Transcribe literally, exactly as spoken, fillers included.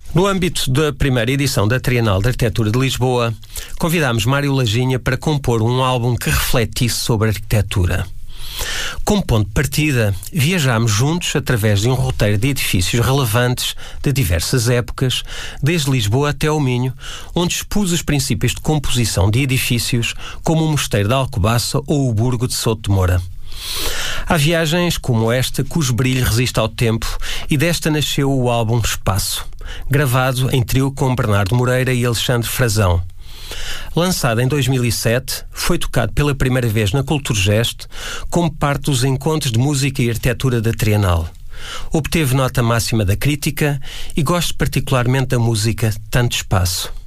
No âmbito da primeira edição da Trienal de Arquitetura de Lisboa, convidámos Mário Laginha para compor um álbum que refletisse sobre a arquitetura. Como ponto de partida, viajámos juntos através de um roteiro de edifícios relevantes de diversas épocas, desde Lisboa até ao Minho, onde expus os princípios de composição de edifícios como o Mosteiro de Alcobaça ou o Burgo de Souto de Moura. Há viagens como esta cujo brilho resiste ao tempo, e desta nasceu o álbum Espaço, gravado em trio com Bernardo Moreira e Alexandre Frazão. Lançado em dois mil e sete, foi tocado pela primeira vez na Culturgest como parte dos encontros de música e arquitetura da Trienal. Obteve nota máxima da crítica e gosto particularmente da música Tanto Espaço.